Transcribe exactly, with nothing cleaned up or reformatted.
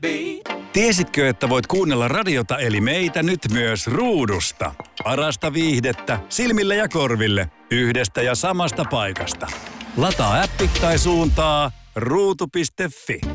fi. Tiesitkö, että voit kuunnella radiota eli meitä nyt myös ruudusta? Parasta viihdettä silmille ja korville yhdestä ja samasta paikasta. Lataa appi tai suuntaa ruutu piste fi.